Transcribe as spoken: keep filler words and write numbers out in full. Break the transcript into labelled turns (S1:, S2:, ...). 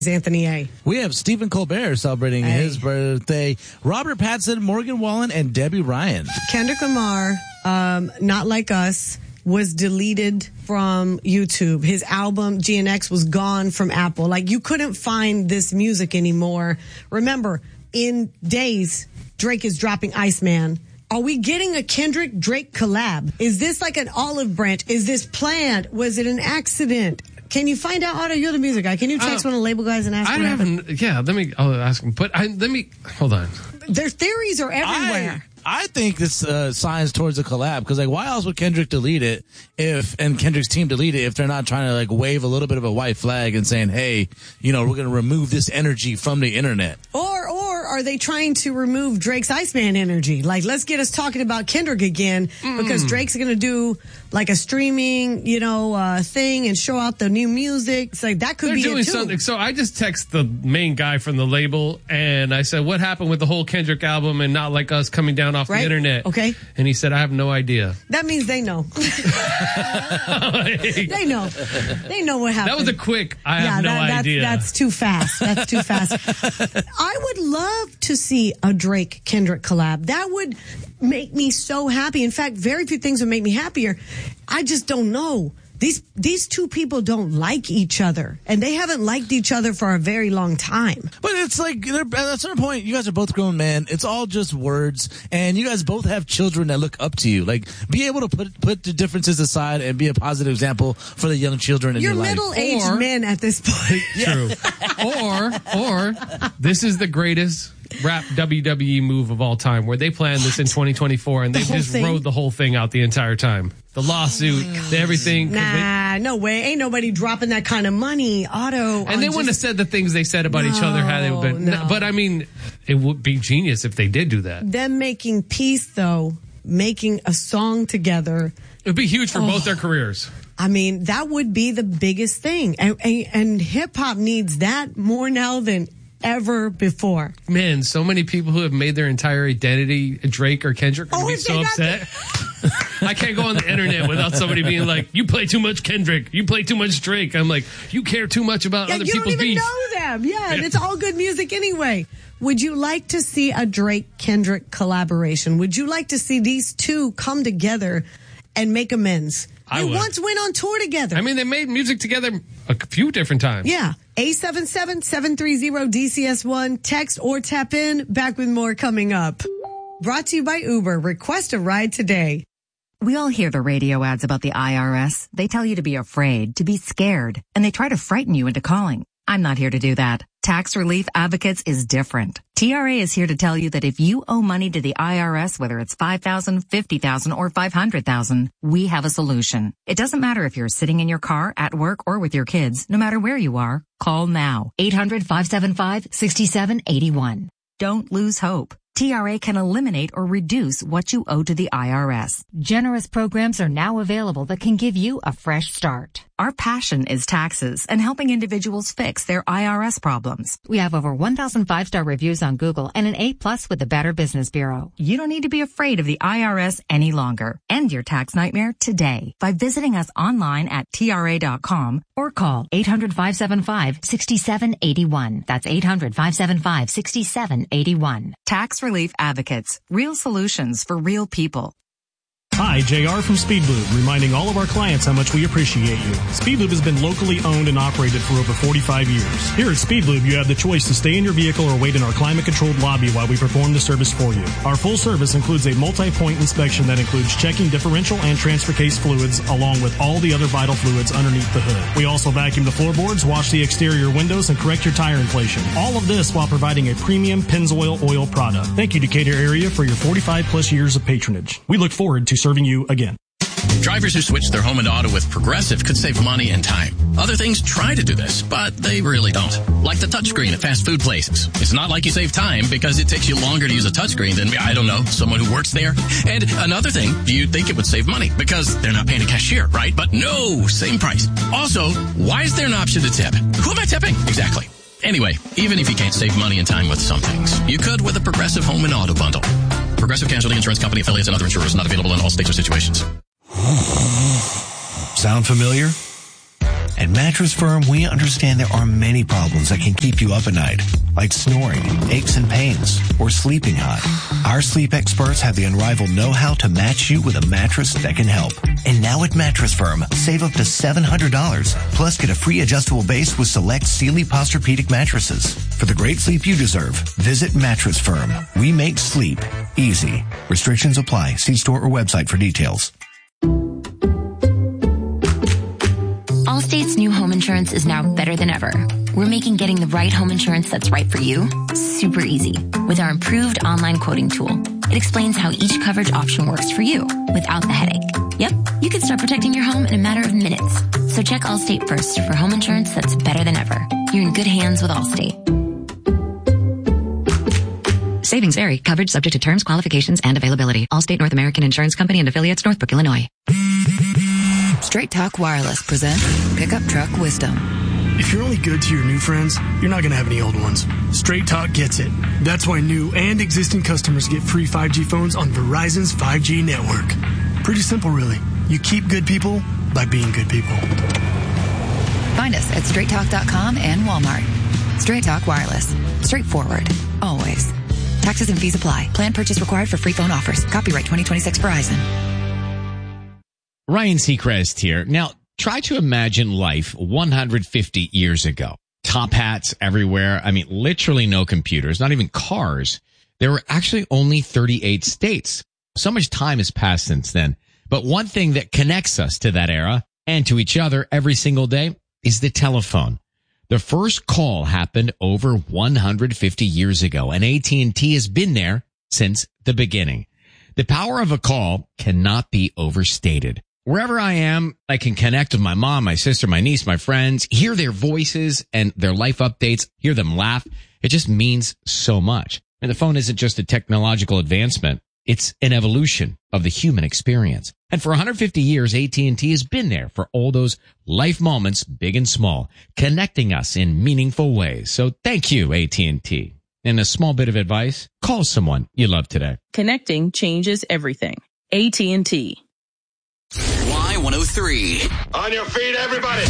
S1: Anthony A.
S2: We have Stephen Colbert celebrating
S1: hey.
S2: his birthday. Robert Pattinson, Morgan Wallen, and Debbie Ryan.
S1: Kendrick Lamar, um, Not Like Us, was deleted from YouTube. His album, G N X, was gone from Apple. Like, you couldn't find this music anymore. Remember, in days, Drake is dropping Iceman. Are we getting a Kendrick-Drake collab? Is this like an olive branch? Is this planned? Was it an accident? Can you find out, Otto? You're the music guy. Can you text uh, one of the label guys and ask
S3: I
S1: what
S3: haven't,
S1: happened?
S3: yeah, let me, I'll ask him. But I, let me, hold on.
S1: Their theories are everywhere.
S2: I, I think this uh, signs towards a collab, because like, why else would Kendrick delete it if, and Kendrick's team delete it if they're not trying to like wave a little bit of a white flag and saying, hey, you know, we're going to remove this energy from the internet?
S1: Or, or are they trying to remove Drake's Iceman energy? Like, let's get us talking about Kendrick again, mm. because Drake's going to do like a streaming, you know, uh, thing and show out the new music. It's like, that could
S3: They're
S1: be
S3: doing
S1: it too.
S3: Something. So I just text the main guy from the label and I said, what happened with the whole Kendrick album and Not Like Us coming down off
S1: right?
S3: the internet?
S1: Okay.
S3: And he said, I have no idea.
S1: That means they know. They know. They know what happened.
S3: That was a quick, I
S1: yeah,
S3: have no
S1: that, that's,
S3: idea.
S1: That's too fast. That's too fast. I would love to see a Drake Kendrick collab. That would make me so happy. In fact, very few things would make me happier. I just don't know. These these two people don't like each other, and they haven't liked each other for a very long time.
S2: But it's like, at a certain point, you guys are both grown men. It's all just words, and you guys both have children that look up to you. Like, be able to put put the differences aside and be a positive example for the young children in
S1: You're
S2: your life.
S1: You're middle-aged
S3: Or,
S1: men at this point.
S3: True. or, or, this is the greatest rap W W E move of all time, where they planned this in twenty twenty-four and they
S1: The
S3: just
S1: thing?
S3: rode the whole thing out the entire time. The lawsuit,
S1: Oh
S3: the everything.
S1: Nah, no way. Ain't nobody dropping that kind of money, Otto.
S3: And they
S1: just,
S3: wouldn't have said the things they said about
S1: no,
S3: each other had they been.
S1: No.
S3: But I mean, it would be genius if they did do that.
S1: Them making peace, though, making a song together.
S3: It would be huge for
S1: oh.
S3: both their careers.
S1: I mean, that would be the biggest thing. And, and, and hip hop needs that more now than ever before.
S3: Man, so many people who have made their entire identity Drake or Kendrick are
S1: Oh,
S3: going to be
S1: if
S3: so
S1: they got
S3: upset. I can't go on the internet without somebody being like, you play too much Kendrick, you play too much Drake. I'm like, you care too much about
S1: Yeah,
S3: other
S1: you
S3: people's
S1: don't even
S3: beef.
S1: know them. Yeah, and it's all good music anyway. Would you like to see a Drake-Kendrick collaboration? Would you like to see these two come together and make amends?
S3: I
S1: They
S3: would.
S1: once went on tour together.
S3: I mean, they made music together a few different times.
S1: Yeah. eight seven seven, seven three zero, D C S one. Text or tap in. Back with more coming up. Brought to you by Uber. Request a ride today.
S4: We all hear the radio ads about the I R S. They tell you to be afraid, to be scared, and they try to frighten you into calling. I'm not here to do that. Tax Relief Advocates is different. T R A is here to tell you that if you owe money to the I R S, whether it's five thousand dollars, fifty thousand dollars, or five hundred thousand dollars, we have a solution. It doesn't matter if you're sitting in your car, at work, or with your kids. No matter where you are, call now. eight hundred, five seven five, six seven eight one. Don't lose hope. T R A can eliminate or reduce what you owe to the I R S.
S5: Generous programs are now available that can give you a fresh start.
S4: Our passion is taxes and helping individuals fix their I R S problems.
S5: We have over one thousand five-star reviews on Google and an A plus with the Better Business Bureau.
S4: You don't need to be afraid of the I R S any longer. End your tax nightmare today by visiting us online at T R A dot com
S5: or call eight hundred, five seven five, six seven eight one. That's eight hundred, five seven five, six seven eight one.
S4: Tax Relief Advocates. Real solutions for real people.
S6: Hi, J R from Speedlube, reminding all of our clients how much we appreciate you. Speedlube has been locally owned and operated for over forty-five years. Here at Speedlube, you have the choice to stay in your vehicle or wait in our climate-controlled lobby while we perform the service for you. Our full service includes a multi-point inspection that includes checking differential and transfer case fluids, along with all the other vital fluids underneath the hood. We also vacuum the floorboards, wash the exterior windows, and correct your tire inflation. All of this while providing a premium Pennzoil oil product. Thank you, Decatur area, for your forty-five plus years of patronage. We look forward to serving you again.
S7: Drivers who switch their home and auto with Progressive could save money and time. Other things try to do this, but they really don't. Like the touchscreen at fast food places. It's not like you save time because it takes you longer to use a touchscreen than, I don't know, someone who works there. And another thing, you'd think it would save money because they're not paying a cashier, right? But no, same price. Also, why is there an option to tip? Who am I tipping? Exactly. Anyway, even if you can't save money and time with some things, you could with a Progressive Home and Auto Bundle. Progressive Casualty Insurance Company, affiliates, and other insurers. Not available in all states or situations.
S8: Sound familiar? At Mattress Firm, we understand there are many problems that can keep you up at night, like snoring, aches and pains, or sleeping hot. Our sleep experts have the unrivaled know-how to match you with a mattress that can help. And now at Mattress Firm, save up to seven hundred dollars, plus get a free adjustable base with select Sealy Posturepedic mattresses. For the great sleep you deserve, visit Mattress Firm. We make sleep easy. Restrictions apply. See store or website for details.
S5: Allstate's new home insurance is now better than ever. We're making getting the right home insurance that's right for you super easy with our improved online quoting tool. It explains how each coverage option works for you without the headache. Yep, you can start protecting your home in a matter of minutes. So check Allstate first for home insurance that's better than ever. You're in good hands with Allstate.
S4: Savings vary. Coverage subject to terms, qualifications, and availability. Allstate North American Insurance Company and affiliates, Northbrook, Illinois.
S9: Straight Talk Wireless presents Pickup Truck Wisdom.
S10: If you're only good to your new friends, you're not going to have any old ones. Straight Talk gets it. That's why new and existing customers get free five G phones on Verizon's five G network. Pretty simple, really. You keep good people by being good people.
S9: Find us at straight talk dot com and Walmart. Straight Talk Wireless. Straightforward. Always. Taxes and fees apply. Plan purchase required for free phone offers. Copyright twenty twenty-six Verizon.
S11: Ryan Seacrest here. Now, try to imagine life one hundred fifty years ago. Top hats everywhere. I mean, literally no computers, not even cars. There were actually only thirty-eight states. So much time has passed since then. But one thing that connects us to that era and to each other every single day is the telephone. The first call happened over one hundred fifty years ago, and A T and T has been there since the beginning. The power of a call cannot be overstated. Wherever I am, I can connect with my mom, my sister, my niece, my friends, hear their voices and their life updates, hear them laugh. It just means so much. And the phone isn't just a technological advancement. It's an evolution of the human experience. And for one hundred fifty years, A T and T has been there for all those life moments, big and small, connecting us in meaningful ways. So thank you, A T and T. And a small bit of advice, call someone you love today.
S12: Connecting changes everything. A T and T.
S13: Y one oh three.
S14: On your feet, everybody.